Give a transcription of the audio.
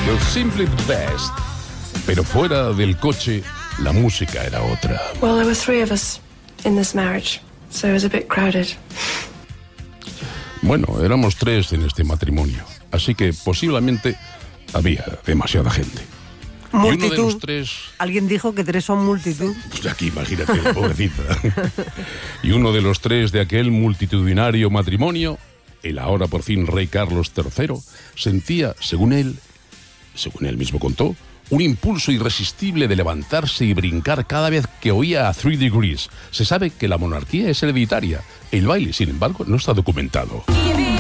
You're simply the best. Pero fuera del coche, la música era otra. Well, there were 3 of us in this marriage, so it was a bit crowded. Bueno, éramos 3 en este matrimonio, así que posiblemente había demasiada gente. Multitud. Y uno de los 3... Alguien dijo que 3 son multitud. Pues aquí, imagínate, pobrecita. Y uno de los 3 de aquel multitudinario matrimonio, el ahora por fin rey Carlos III, sentía, según él mismo contó, un impulso irresistible de levantarse y brincar cada vez que oía a 3 Degrees. Se sabe que la monarquía es hereditaria. El baile, sin embargo, no está documentado.